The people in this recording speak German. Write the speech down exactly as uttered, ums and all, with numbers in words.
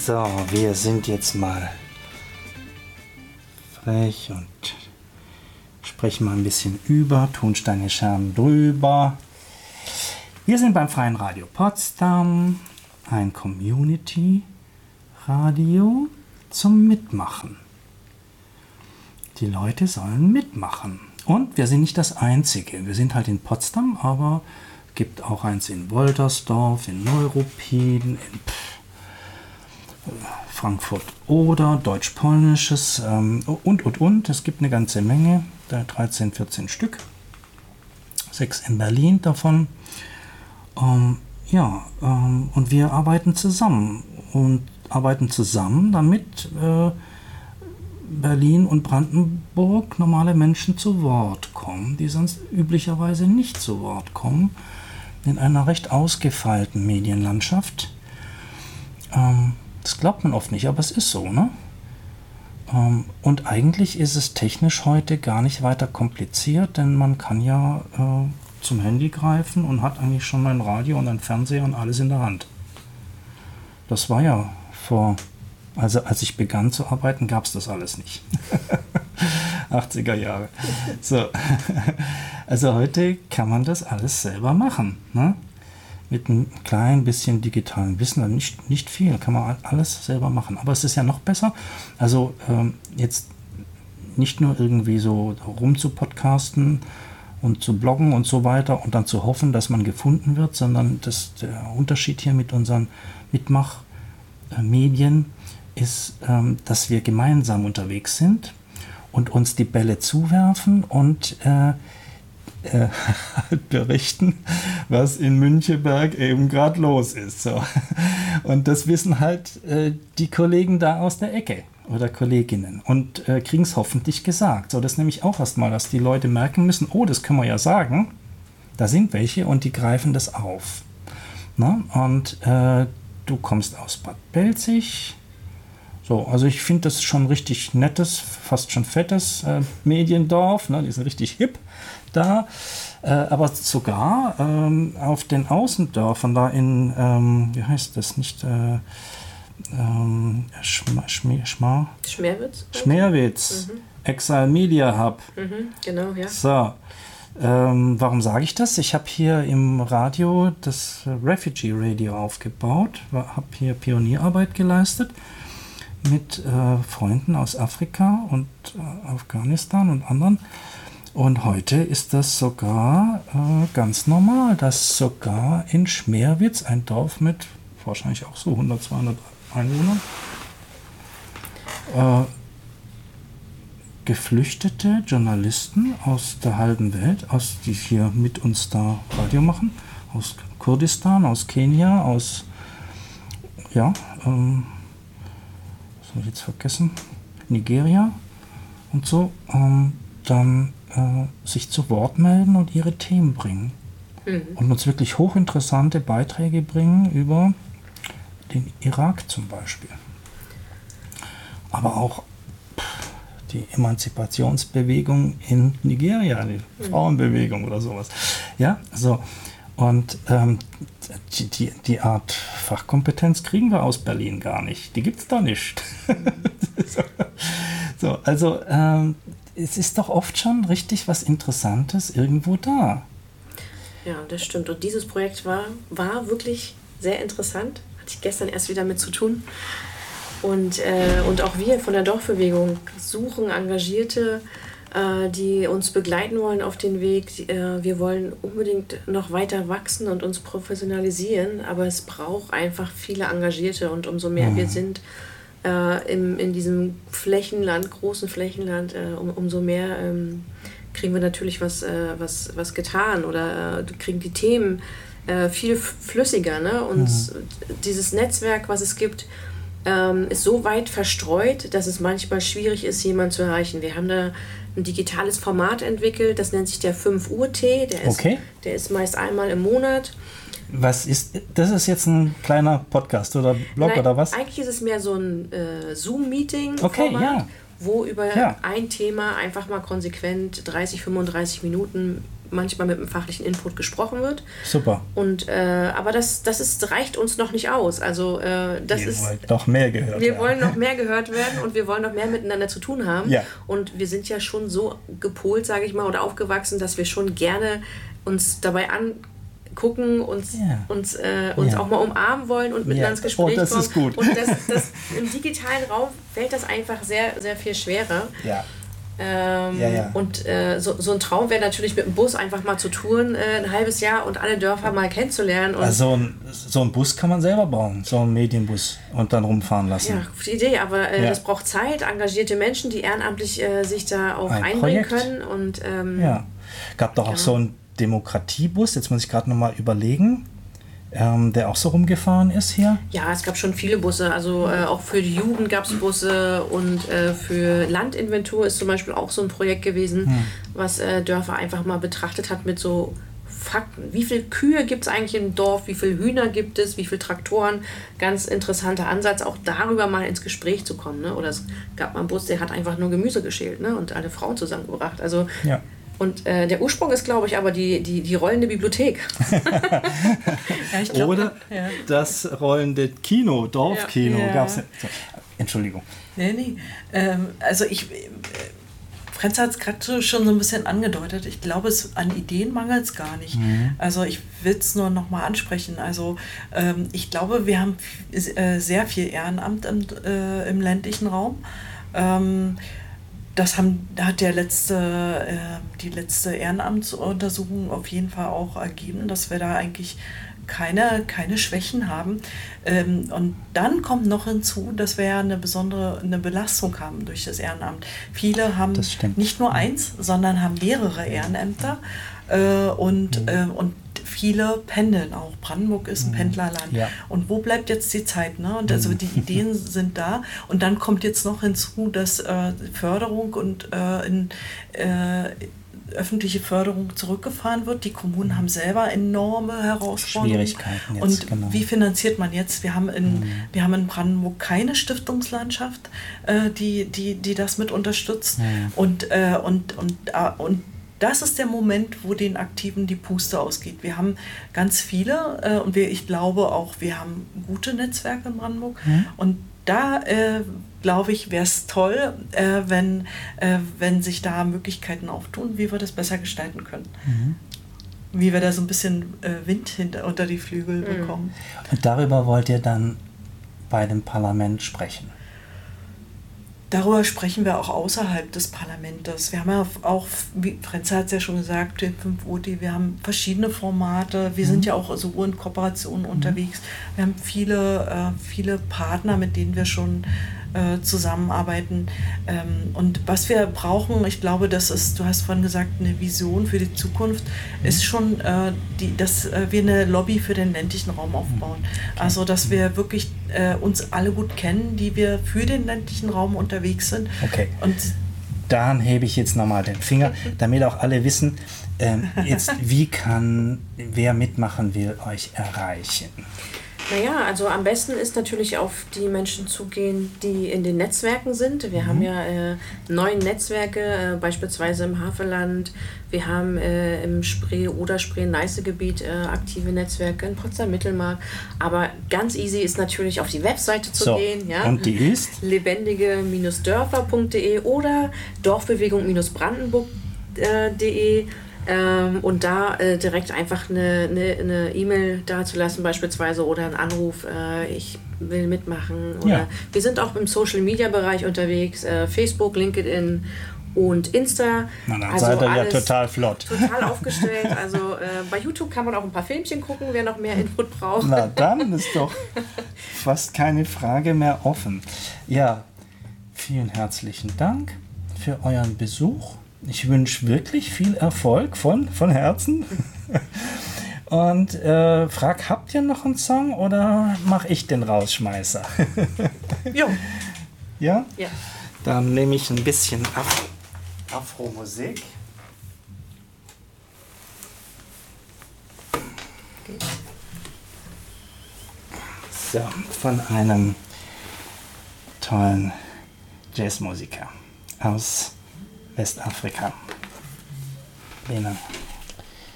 So, wir sind jetzt mal frech und sprechen mal ein bisschen über, Tonsteine Scherben drüber. Wir sind beim Freien Radio Potsdam, ein Community-Radio zum Mitmachen. Die Leute sollen mitmachen. Und wir sind nicht das Einzige. Wir sind halt in Potsdam, aber es gibt auch eins in Woltersdorf, in Neuruppin, in Frankfurt oder Deutsch-Polnisches ähm, und, und, und. Es gibt eine ganze Menge, dreizehn, vierzehn Stück. Sechs in Berlin davon. Ähm, ja, ähm, und wir arbeiten zusammen. Und arbeiten zusammen, damit äh, Berlin und Brandenburg normale Menschen zu Wort kommen, die sonst üblicherweise nicht zu Wort kommen, in einer recht ausgefeilten Medienlandschaft. Ähm, das glaubt man oft nicht, aber es ist so, ne? Ähm, und eigentlich ist es technisch heute gar nicht weiter kompliziert, denn man kann ja äh, zum Handy greifen und hat eigentlich schon ein Radio und ein Fernseher und alles in der Hand. Das war ja vor... Also als ich begann zu arbeiten, gab es das alles nicht. achtziger Jahre. So. Also heute kann man das alles selber machen. Ne? Mit einem kleinen bisschen digitalen Wissen, nicht, nicht viel, kann man alles selber machen. Aber es ist ja noch besser, also ähm, jetzt nicht nur irgendwie so rum zu podcasten und zu bloggen und so weiter und dann zu hoffen, dass man gefunden wird, sondern das, der Unterschied hier mit unseren Mitmachmedien ist, ähm, dass wir gemeinsam unterwegs sind und uns die Bälle zuwerfen und äh, äh, berichten, was in Müncheberg eben gerade los ist. So. Und das wissen halt äh, die Kollegen da aus der Ecke oder Kolleginnen und äh, kriegen es hoffentlich gesagt. So, das ist nämlich auch erstmal, dass die Leute merken müssen, oh, das können wir ja sagen, da sind welche und die greifen das auf. Na? Und äh, du kommst aus Bad Belzig. So, also ich finde das schon richtig nettes, fast schon fettes äh, Mediendorf, ne? Die sind richtig hip da, äh, aber sogar ähm, auf den Außendörfern da in, ähm, wie heißt das, nicht, äh, ähm, Schma, Schma, Schma, Schmerwitz? Schmerwitz, mhm. Exile Media Hub. Mhm, genau, ja. So, ähm, warum sage ich das? Ich habe hier im Radio das Refugee Radio aufgebaut, habe hier Pionierarbeit geleistet mit äh, Freunden aus Afrika und äh, Afghanistan und anderen. Und heute ist das sogar äh, ganz normal, dass sogar in Schmerwitz, ein Dorf mit wahrscheinlich auch so hundert, zweihundert Einwohnern, äh, geflüchtete Journalisten aus der halben Welt, aus, die hier mit uns da Radio machen, aus Kurdistan, aus Kenia, aus, ja, ähm, was habe ich jetzt vergessen, Nigeria und so, ähm, dann äh, sich zu Wort melden und ihre Themen bringen. Mhm. Und uns wirklich hochinteressante Beiträge bringen über den Irak zum Beispiel. Aber auch pff, die Emanzipationsbewegung in Nigeria, die mhm. Frauenbewegung oder sowas. Ja, so. Und ähm, die, die, die Art Fachkompetenz kriegen wir aus Berlin gar nicht. Die gibt es da nicht. so, so, also ähm, es ist doch oft schon richtig was Interessantes irgendwo da. Ja, das stimmt. Und dieses Projekt war, war wirklich sehr interessant. Hatte ich gestern erst wieder mit zu tun. Und, äh, und auch wir von der Dorfbewegung suchen Engagierte, äh, die uns begleiten wollen auf den Weg. Äh, wir wollen unbedingt noch weiter wachsen und uns professionalisieren, aber es braucht einfach viele Engagierte. Und umso mehr mhm. wir sind äh, im, in diesem Flächenland, großen Flächenland, äh, um, umso mehr ähm, kriegen wir natürlich was, äh, was, was getan oder äh, kriegen die Themen äh, viel flüssiger. Ne? Und mhm. dieses Netzwerk, was es gibt, ähm, ist so weit verstreut, dass es manchmal schwierig ist, jemanden zu erreichen. Wir haben da ein digitales Format entwickelt, das nennt sich der fünf Uhr Tee. Der ist, okay. der ist meist einmal im Monat. Was ist, das ist jetzt ein kleiner Podcast oder Blog Nein, oder was? Eigentlich ist es mehr so ein äh, Zoom-Meeting-Format, okay, ja. wo über ja. ein Thema einfach mal konsequent dreißig, fünfunddreißig Minuten manchmal mit einem fachlichen Input gesprochen wird. Super. Und, äh, aber das, das ist, reicht uns noch nicht aus. Also, äh, das wir ist, wollen noch mehr gehört wir werden. wollen noch mehr gehört werden und wir wollen noch mehr miteinander zu tun haben. Ja. Und wir sind ja schon so gepolt, sage ich mal, oder aufgewachsen, dass wir schon gerne uns dabei angucken, uns, ja. uns, äh, uns ja. auch mal umarmen wollen und miteinander ja. ins Gespräch kommen. Oh, das kommen. ist gut. Und das, das, im digitalen Raum fällt das einfach sehr, sehr viel schwerer. Ja. Ähm, ja, ja. Und äh, so, so ein Traum wäre natürlich mit dem Bus einfach mal zu touren, äh, ein halbes Jahr und alle Dörfer mal kennenzulernen. Und also ein, so einen Bus kann man selber bauen, so einen Medienbus und dann rumfahren lassen. Ja, gute Idee, aber äh, ja. das braucht Zeit, engagierte Menschen, die ehrenamtlich äh, sich da auch ein einbringen Projekt. können. Und, ähm, ja, gab doch auch ja. so einen Demokratiebus, jetzt muss ich gerade nochmal überlegen. Ähm, der auch so rumgefahren ist hier? Ja, es gab schon viele Busse. Also äh, auch für die Jugend gab es Busse und äh, für Landinventur ist zum Beispiel auch so ein Projekt gewesen, hm. was äh, Dörfer einfach mal betrachtet hat mit so Fakten. Wie viele Kühe gibt es eigentlich im Dorf? Wie viele Hühner gibt es? Wie viele Traktoren? Ganz interessanter Ansatz, auch darüber mal ins Gespräch zu kommen. Ne? Oder es gab mal einen Bus, der hat einfach nur Gemüse geschält, ne? Und alle Frauen zusammengebracht. Also ja. Und äh, der Ursprung ist, glaube ich, aber die, die, die rollende Bibliothek. ja, ich glaub, Oder ja. das rollende Kino, Dorfkino. Ja. Gab's ja. Entschuldigung. Nee, nee. Ähm, also ich, äh, Frenz hat es gerade schon so ein bisschen angedeutet. Ich glaube, es an Ideen mangelt es gar nicht. Mhm. Also ich will es nur noch mal ansprechen. Also ähm, ich glaube, wir haben äh, sehr viel Ehrenamt im, äh, im ländlichen Raum. Ähm, Das haben, hat der letzte, äh, die letzte Ehrenamtsuntersuchung auf jeden Fall auch ergeben, dass wir da eigentlich keine, keine Schwächen haben. Ähm, und dann kommt noch hinzu, dass wir ja eine besondere eine Belastung haben durch das Ehrenamt. Viele haben nicht nur eins, sondern haben mehrere Ehrenämter äh, und, mhm. äh, und viele pendeln auch. Brandenburg ist ein Pendlerland. Ja. Und wo bleibt jetzt die Zeit? Ne? Und also die Ideen sind da. Und dann kommt jetzt noch hinzu, dass äh, Förderung und äh, in, äh, öffentliche Förderung zurückgefahren wird. Die Kommunen haben selber enorme Herausforderungen. Schwierigkeiten jetzt, und genau. Wie finanziert man jetzt? Wir haben in, mhm. wir haben in Brandenburg keine Stiftungslandschaft, äh, die, die, die das mit unterstützt. Mhm. Und, äh, und, und, äh, und das ist der Moment, wo den Aktiven die Puste ausgeht. Wir haben ganz viele äh, und wir, ich glaube auch, wir haben gute Netzwerke in Brandenburg. Mhm. Und da, äh, glaube ich, wäre es toll, äh, wenn, äh, wenn sich da Möglichkeiten auftun, wie wir das besser gestalten können. Mhm. Wie wir da so ein bisschen äh, Wind hinter, unter die Flügel mhm. bekommen. Und darüber wollt ihr dann bei dem Parlament sprechen? Darüber sprechen wir auch außerhalb des Parlaments. Wir haben ja auch, wie Frenz hat es ja schon gesagt, den fünf O T, wir haben verschiedene Formate. Wir mhm. sind ja auch so in Kooperationen mhm. unterwegs. Wir haben viele, äh, viele Partner, mit denen wir schon äh, zusammenarbeiten. Ähm, und was wir brauchen, ich glaube, das ist, du hast vorhin gesagt, eine Vision für die Zukunft, mhm. ist schon, äh, die, dass äh, wir eine Lobby für den ländlichen Raum aufbauen. Okay. Also, dass wir wirklich äh, uns alle gut kennen, die wir für den ländlichen Raum unterwegs sind. Okay. Und dann hebe ich jetzt nochmal den Finger, damit auch alle wissen, ähm, jetzt, wie kann wer mitmachen will, euch erreichen? Naja, also am besten ist natürlich auf die Menschen zugehen, die in den Netzwerken sind. Wir mhm. haben ja äh, neun Netzwerke, äh, beispielsweise im Havelland. Wir haben äh, im Spree- oder Spree-Neiße-Gebiet äh, aktive Netzwerke, in Potsdam-Mittelmark. Aber ganz easy ist natürlich auf die Webseite zu so, gehen. Ja? Und die ist? lebendige Dörfer punkt de oder dorfbewegung brandenburg punkt de. Ähm, und da äh, direkt einfach eine, eine, eine E-Mail dazulassen beispielsweise oder einen Anruf, äh, ich will mitmachen. Oder ja. Wir sind auch im Social-Media-Bereich unterwegs, äh, Facebook, LinkedIn und Insta. Na, dann also seid ihr ja total flott. Total aufgestellt. Also äh, bei YouTube kann man auch ein paar Filmchen gucken, wer noch mehr Input braucht. Na dann ist doch fast keine Frage mehr offen. Ja, vielen herzlichen Dank für euren Besuch. Ich wünsche wirklich viel Erfolg von, von Herzen. Und äh, frag, habt ihr noch einen Song oder mache ich den Rausschmeißer? Jo. Ja? Ja. Dann nehme ich ein bisschen Af- Afro-Musik. Okay. So, von einem tollen Jazzmusiker aus Westafrika. Lena.